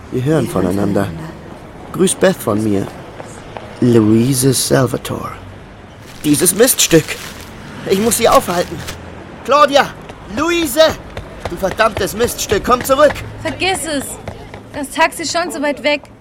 Wir hören voneinander. Grüß Beth von mir. Louise Salvatore. Dieses Miststück. Ich muss sie aufhalten. Claudia! Luise! Du verdammtes Miststück, komm zurück! Vergiss es! Das Taxi ist schon so weit weg.